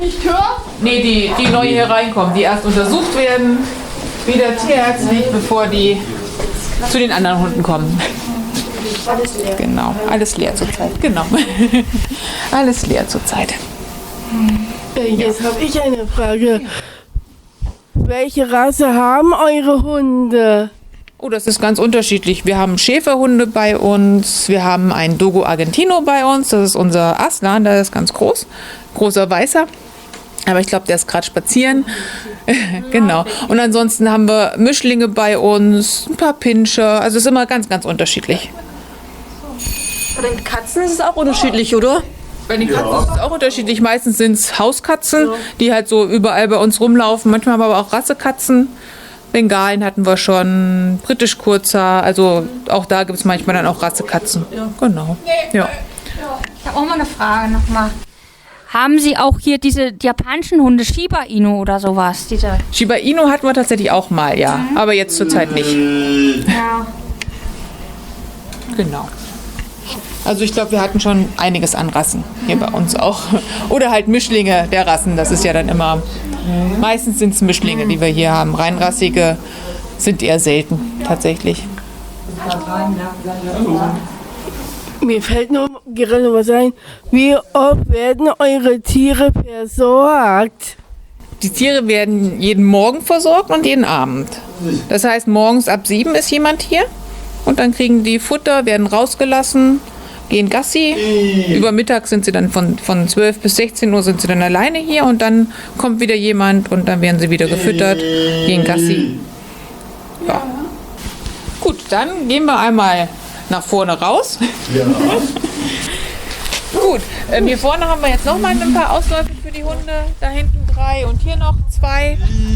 Nee, die neu hier reinkommen, die erst untersucht werden, wieder tierärztlich, bevor die zu den anderen Hunden kommen. Alles leer. Genau, alles leer zurzeit. Genau. Alles leer zurzeit. Jetzt habe ich eine Frage. Welche Rasse haben eure Hunde? Oh, das ist ganz unterschiedlich. Wir haben Schäferhunde bei uns, wir haben einen Dogo Argentino bei uns, das ist unser Aslan, der ist ganz groß, großer Weißer. Aber ich glaube, der ist gerade spazieren. Genau. Und ansonsten haben wir Mischlinge bei uns, ein paar Pinscher, also es ist immer ganz, ganz unterschiedlich. Bei den Katzen ist es auch unterschiedlich, oder? Bei den Katzen ist es auch unterschiedlich. Meistens sind es Hauskatzen, die halt so überall bei uns rumlaufen. Manchmal haben wir aber auch Rassekatzen. Bengalen hatten wir schon, britisch Kurzer, also auch da gibt es manchmal dann auch Rassekatzen. Ja. Genau. Ja. Ich habe auch mal eine Frage nochmal. Haben Sie auch hier diese japanischen Hunde, Shiba Inu oder sowas? Shiba Inu hatten wir tatsächlich auch mal, ja. Aber jetzt zurzeit nicht. Ja. Genau. Also ich glaube, wir hatten schon einiges an Rassen hier bei uns auch. Oder halt Mischlinge der Rassen, das ist ja dann immer... Meistens sind es Mischlinge, die wir hier haben. Reinrassige sind eher selten, tatsächlich. Mir fällt nur gerade was ein. Wie oft werden eure Tiere versorgt? Die Tiere werden jeden Morgen versorgt und jeden Abend. Das heißt, morgens ab 7 ist jemand hier und dann kriegen die Futter, werden rausgelassen, gehen Gassi. Über Mittag sind sie dann von 12 bis 16 Uhr sind sie dann alleine hier und dann kommt wieder jemand und dann werden sie wieder gefüttert, gehen Gassi. Ja. Gut, dann gehen wir einmal nach vorne raus. Ja. Gut, hier vorne haben wir jetzt noch mal ein paar Ausläufe für die Hunde. Da hinten 3 und hier noch 2.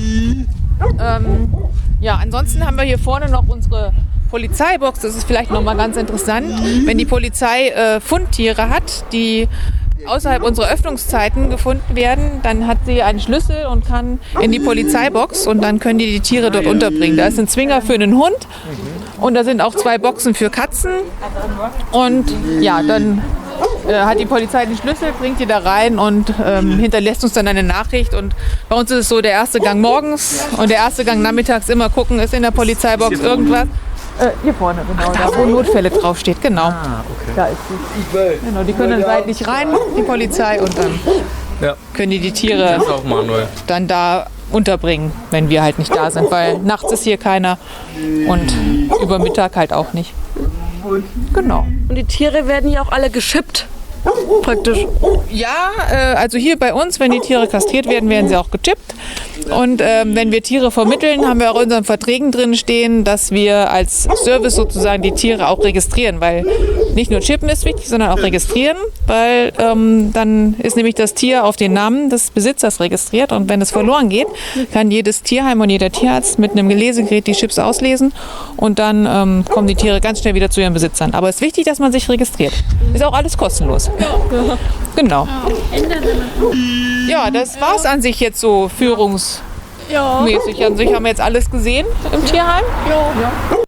Ja, ansonsten haben wir hier vorne noch unsere Polizeibox. Das ist vielleicht noch mal ganz interessant. Wenn die Polizei Fundtiere hat, die außerhalb unserer Öffnungszeiten gefunden werden, dann hat sie einen Schlüssel und kann in die Polizeibox und dann können die Tiere dort unterbringen. Da ist ein Zwinger für einen Hund und da sind auch 2 Boxen für Katzen. Und ja, dann hat die Polizei den Schlüssel, bringt die da rein und hinterlässt uns dann eine Nachricht. Und bei uns ist es so, der erste Gang morgens und der erste Gang nachmittags immer gucken, ist in der Polizeibox irgendwas. Hier vorne, genau, da wo Notfälle draufsteht, genau. Da ist sie. Genau, die können dann seitlich rein, die Polizei, und dann können die Tiere dann da unterbringen, wenn wir halt nicht da sind, weil nachts ist hier keiner und über Mittag halt auch nicht. Genau. Und die Tiere werden hier auch alle geschippt, praktisch. Ja, also hier bei uns, wenn die Tiere kastriert werden, werden sie auch gechippt. Und wenn wir Tiere vermitteln, haben wir auch in unseren Verträgen drin stehen, dass wir als Service sozusagen die Tiere auch registrieren, weil nicht nur chippen ist wichtig, sondern auch registrieren, weil dann ist nämlich das Tier auf den Namen des Besitzers registriert und wenn es verloren geht, kann jedes Tierheim und jeder Tierarzt mit einem Lesegerät die Chips auslesen und dann kommen die Tiere ganz schnell wieder zu ihren Besitzern. Aber es ist wichtig, dass man sich registriert. Ist auch alles kostenlos. Genau. Ja, das war's an sich jetzt so führungsmäßig. An sich haben wir jetzt alles gesehen im Tierheim. Ja.